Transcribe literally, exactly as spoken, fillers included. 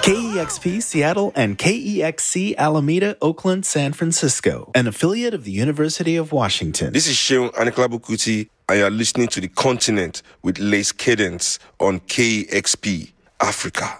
K E X P Seattle and K E X C Alameda, Oakland, San Francisco, an affiliate of the University of Washington. This is Sheun Aniklabukuti, and you are listening to The Continent with Lace Cadence on K E X P Africa.